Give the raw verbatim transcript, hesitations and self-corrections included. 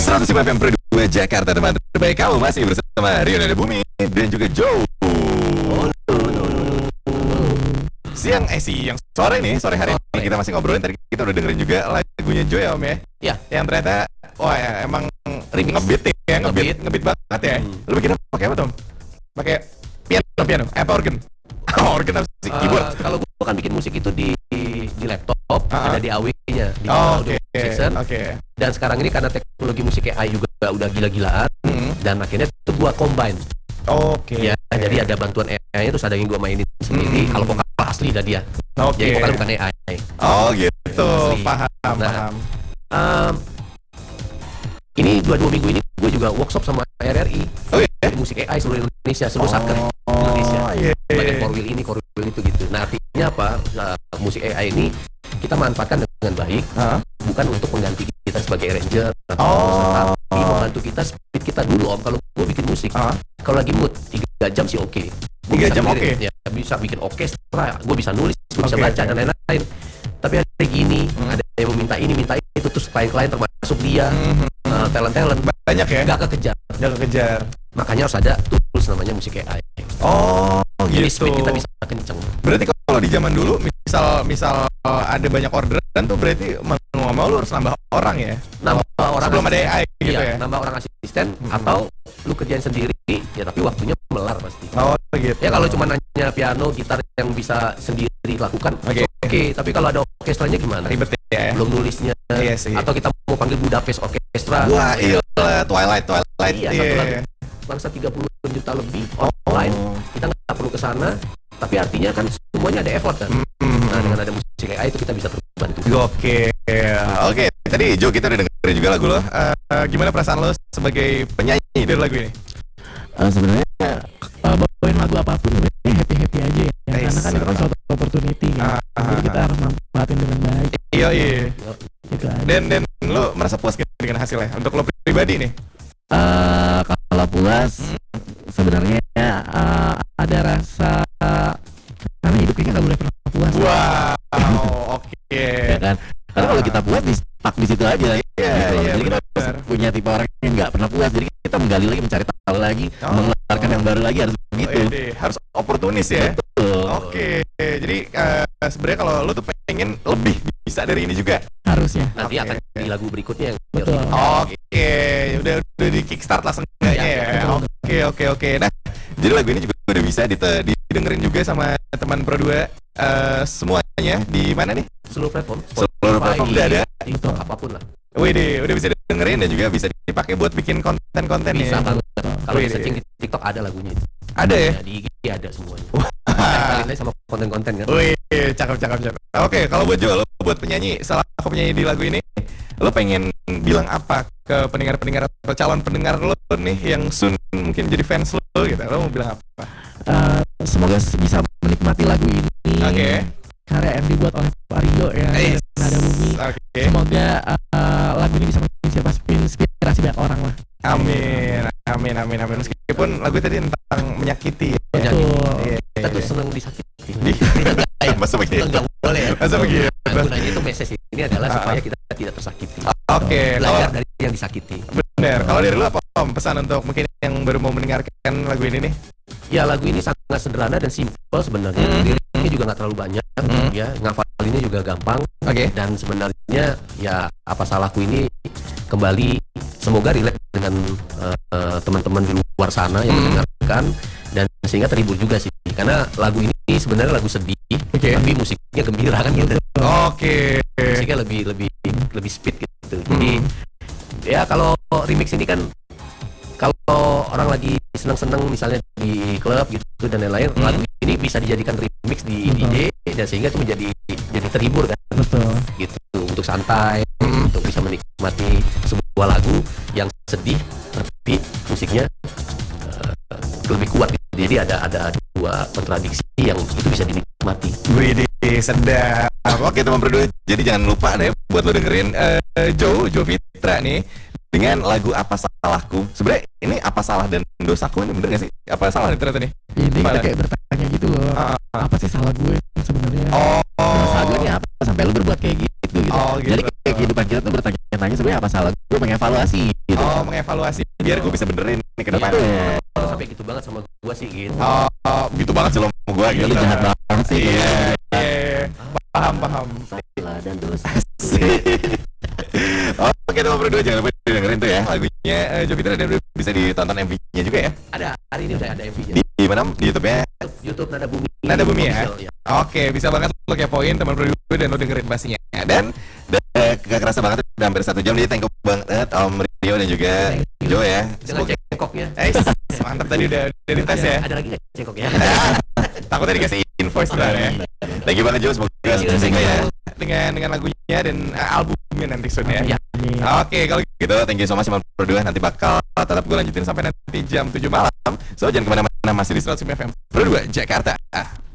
seratus lima F M Pro dua Jakarta, teman terbaik kamu masih bersama Rio Nada Bumi dan juga Joe. Siang, eh siang, sore nih, sore hari ini kita masih ngobrolin. Tadi kita udah dengerin juga lagunya Joe ya Om ya. Iya. Yang ternyata, wah ya, emang ngebeat ya, ngebeat, ngebeat banget ya. Hmm. Lu bikin pakai apa Tom? Pakai piano, piano, eh, apa organ? organ apa sih? Uh, Keyboard. kalau gue kan bikin musik itu di di laptop, uh-huh. ada di A W-nya, di oh, audio okay. section. Okay. Dan sekarang ini karena teknologi musik A I juga udah gila-gilaan, hmm. dan akhirnya itu gua combine. Oke. Okay. Ya, jadi ada bantuan A I, terus ada yang gua mainin sendiri. Hmm. Kalau vokal asli dah dia. Oke. Okay. Jadi vokal bukan A I. Oh gitu. Asli. Paham. Nah, paham. Um, ini dua dua minggu ini gue juga workshop sama R R I. Oh iya. Musik A I seluruh Indonesia, seluruh oh, satker Indonesia. Iya. Bagian core wheel ini, core wheel itu gitu. Nah artinya apa? Uh, musik A I ini kita manfaatkan dengan baik, huh? bukan untuk mengganti kita sebagai arranger, oh. tapi membantu kita speed kita dulu Om. Kalau gue bikin musik, huh? kalau lagi mood tiga jam sih oke. Okay. tiga jam oke. Okay. Ya, bisa bikin orkestra, gue bisa nulis, gue okay. bisa baca dan lain-lain. Tapi hari gini hmm. ada yang meminta ini, minta itu, terus klien-klien termasuk dia, hmm. uh, talent-talent banyak ya, gak kekejar, gak kekejar. Makanya harus ada tools namanya musik A I. Oh, jadi gitu. speed kita bisa kenceng. Berarti kalau di zaman dulu, misal misal ada banyak orderan tuh berarti mau nggak mau lu harus nambah orang ya? Nambah oh, orang sebelum ada A I gitu iya, ya? Nambah orang asisten hmm. atau lu kerjain sendiri, ya tapi waktunya melar pasti. Oh gitu. Ya kalau cuma nanya piano, gitar yang bisa sendiri lakukan, oke. Okay. Oke, okay. Tapi kalau ada orkestranya gimana? Ribet ya. Belum nulisnya. Iya sih. Atau kita mau panggil Budapest Orkestra. Wah, iya. Twilight, Twilight. Iya, satu lagu bangsa tiga puluh juta lebih online. Oh. Kita nggak perlu ke sana. Tapi artinya kan semuanya ada effort kan. Mm-hmm. Nah, dengan ada musik A I itu kita bisa terbantu. Oke. Oke, tadi Joe kita udah dengerin juga lagu lo. Uh, gimana perasaan lo sebagai penyanyi dari lagu ini? Uh, sebenarnya uh, bawain lagu apapun sebenarnya happy-happy aja ya. Nice. Karena kan itu kan suatu opportunity kan. Uh, uh, Jadi kita harus manfaatin dengan baik. Iya, iya. Gitu dan dan lo merasa puas dengan hasilnya untuk lo pribadi nih? Uh, kalau puas hmm. sebenarnya uh, ada rasa uh, karena hidup ini nggak boleh pernah puas. Wow, oke. Okay. Ya kan? Karena kalau kita puas di stuck di situ aja. Iya, gitu. iya. Jadi kita punya tipe orang yang nggak pernah puas. Jadi kita menggali lagi, mencari tahu lagi, oh. mengeluarkan yang baru lagi harus begitu. Oh, iya, harus oportunis ya. Betul. Oke. Okay. Jadi uh, sebenarnya kalau lo tuh pengen lebih bisa dari ini juga. Harusnya. Nanti okay. akan di lagu berikutnya. Betul. Oke. Okay. Udah udah di kickstart langsung ya. Oke oke oke. Nah, jadi lagu ini juga udah bisa didengerin juga sama teman Pro dua uh, semuanya di mana nih? Seluruh platform. Seluruh platform udah ada. TikTok apapun lah. Wih deh, udah bisa dengerin dan juga bisa dipakai buat bikin konten-konten ya. Bisa banget. Kalau di searching di TikTok ada lagunya. Ada ya? Di I G ada semuanya. Kalian sama konten-konten kan. Wih, cakep cakep cakep. Oke, kalau buat Joe, lo buat penyanyi, salah aku penyanyi di lagu ini, lo pengen bilang apa ke pendengar-pendengar atau calon pendengar lo nih yang soon mungkin jadi fans lo gitu? Lo mau bilang apa? Uh, semoga bisa menikmati lagu ini. Oke. Okay. Karya yang dibuat oleh Pak Rio ya, yes. Nada Bumi. Okay. Semoga uh, lagu ini bisa menginspirasi banyak orang lah. Amin, amin, amin, amin. Meskipun lagu tadi tentang menyakiti. Ya. Yeah. Kita tuh senang disakiti. Masa begitu? Enggak boleh. Masa begitu? Gunanya itu message ini adalah supaya kita tidak tersakiti. Oke. Okay. Belajar dari yang disakiti. Benar. Kalau dari lu apa Om pesan untuk mungkin yang baru mau mendengarkan lagu ini nih? Ya lagu ini sangat sederhana dan simpel sebenarnya. Mm. Liriknya juga nggak terlalu banyak. Mm. Ya ngafalinnya juga gampang. Oke. Okay. Dan sebenarnya ya apa salahku ini kembali semoga relate dengan uh, uh, teman-teman di luar sana yang mm. mendengarkan dan sehingga terhibur juga sih. Karena lagu ini sebenarnya lagu sedih, okay. tapi musiknya gembira kan gitu. Oke. Okay. Musiknya lebih lebih lebih speed gitu. Jadi mm. ya kalau remix ini kan kalau orang lagi senang-senang misalnya di klub gitu dan lain-lain, hmm. lagu ini bisa dijadikan remix di D J dan sehingga itu menjadi jadi terhibur kan. Betul. Gitu untuk santai, hmm. untuk bisa menikmati sebuah lagu yang sedih tapi musiknya uh, lebih kuat. Jadi ada ada dua kontradiksi yang itu bisa dinikmati. Wih, sedap. Oke teman berdua, jadi jangan lupa deh buat lo dengerin uh, Joe Joe Fitra nih dengan lagu Apa Salahku. Sebenarnya ini apa salah dan dosaku ini bener gak sih? Apa salah nih ternyata nih? Ini kita Gimana? kayak bertanya gitu loh. Ah, ah. Apa sih salah gue sebenarnya? Oh, Salah gue ini apa sampai lu berbuat kayak gitu gitu. Oh, gitu. Jadi kayak kehidupan kita tuh bertanya-tanya sebenarnya apa salah gue, mengevaluasi gitu. Oh, mengevaluasi biar gue bisa benerin nih ke depannya. Iya. Kalau sampai gitu banget sama gua sih gitu. Oh, oh, gitu banget sih lo sama gue Iya, gitu. lu jahat banget sih. Iya, iya. Paham, paham. Salah dan dosa. Oke, teman berdua jangan lupa dengerin tuh ya lagunya uh, Jupiter, dan bisa ditonton M V-nya juga ya. Ada hari ini udah ada M V-nya. Di, di mana? Di YouTube-nya. YouTube Nada Bumi. Nada Bumi ya? Official, ya. Oke, bisa banget lo kepoin teman berdua dan lo dengerin pastinya. Dan dan, eh, gak kerasa banget udah hampir satu jam, jadi thank you banget Om Rio dan juga Jo ya. Dengan cengkoknya. Eh, mantap tadi udah udah dites ya. Ada lagi nggak cengkoknya? Takutnya dikasih invoice ntar ya. Thank you banget Jo, semoga Thank you, sukses thank you. ya dengan dengan lagunya dan uh, albumnya nanti soon ya. Ya. Oke, kalau gitu thank you so much teman berdua. Nanti bakal tetap gue lanjutin sampai nanti jam tujuh malam. So jangan kemana-mana, masih di seratus F M Berdua Jakarta.